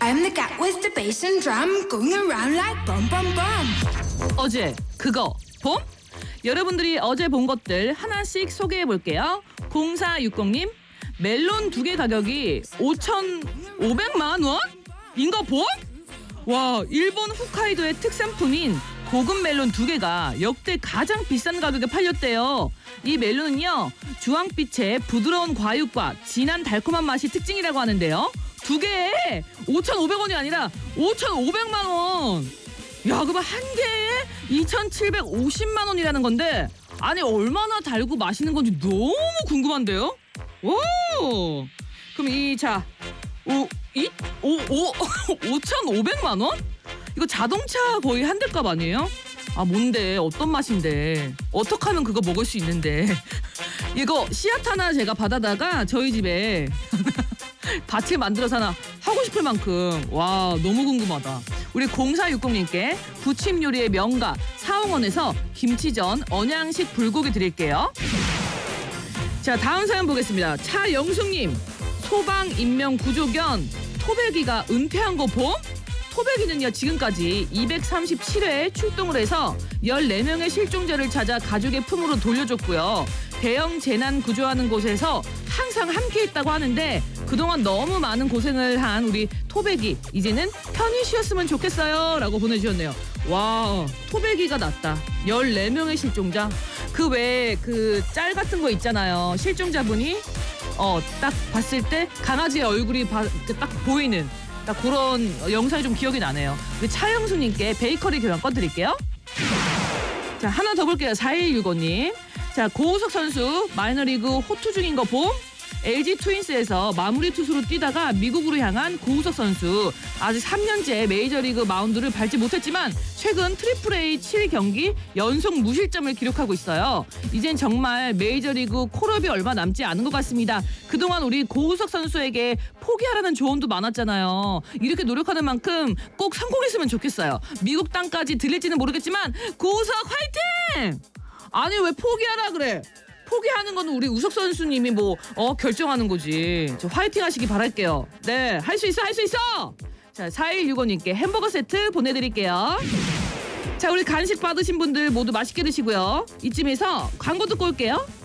I'm the cat with the bass and drum going around like bum bum bum. 어제 그거 봄? 여러분들이 어제 본 것들 하나씩 소개해 볼게요. 0460님, 멜론 2개 가격이 5,500만 원? 인거 봄? 와, 일본 홋카이도의 특산품인 고급 멜론 2개가 역대 가장 비싼 가격에 팔렸대요. 이 멜론은요, 주황빛의 부드러운 과육과 진한 달콤한 맛이 특징이라고 하는데요. 2개에 5,500원이 아니라 5,500만 원. 야, 그러면 한 개에 2,750만 원이라는 건데, 아니 얼마나 달고 맛있는 건지 너무 궁금한데요. 오, 그럼 5,500만 원? 이거 자동차 거의 한 대값 아니에요? 아, 뭔데, 어떤 맛인데, 어떻게 하면 그거 먹을 수 있는데. 이거 씨앗 하나 제가 받아다가 저희 집에 밭을 만들어서 하나 하고 싶을 만큼, 와, 너무 궁금하다. 우리 0460님께 부침 요리의 명가 사홍원에서 김치전 언양식 불고기 드릴게요. 자, 다음 사연 보겠습니다. 차영숙님, 소방 인명 구조견 토백이가 은퇴한 거 봄? 토백이는요, 지금까지 237회 출동을 해서 14명의 실종자를 찾아 가족의 품으로 돌려줬고요. 대형 재난 구조하는 곳에서 항상 함께 있다고 하는데, 그동안 너무 많은 고생을 한 우리 토백이 이제는 편히 쉬었으면 좋겠어요 라고 보내주셨네요. 와, 토백이가 낫다. 14명의 실종자. 그 외에 그 짤 같은 거 있잖아요. 실종자분이 딱 봤을 때 강아지의 얼굴이 딱 보이는 딱 그런 영상이 좀 기억이 나네요. 우리 차영수님께 베이커리 교환권 드릴게요. 자, 하나 더 볼게요. 4165님. 자, 고우석 선수 마이너리그 호투 중인 거 봄? LG 트윈스에서 마무리 투수로 뛰다가 미국으로 향한 고우석 선수. 아직 3년째 메이저리그 마운드를 밟지 못했지만 최근 트리플 A 7경기 연속 무실점을 기록하고 있어요. 이젠 정말 메이저리그 콜업이 얼마 남지 않은 것 같습니다. 그동안 우리 고우석 선수에게 포기하라는 조언도 많았잖아요. 이렇게 노력하는 만큼 꼭 성공했으면 좋겠어요. 미국 땅까지 들릴지는 모르겠지만 고우석 화이팅! 아니, 왜 포기하라 그래? 포기하는 건 우리 우석 선수님이 결정하는 거지. 저 화이팅 하시기 바랄게요. 네, 할 수 있어, 할 수 있어! 자, 4165님께 햄버거 세트 보내드릴게요. 자, 우리 간식 받으신 분들 모두 맛있게 드시고요. 이쯤에서 광고 듣고 올게요.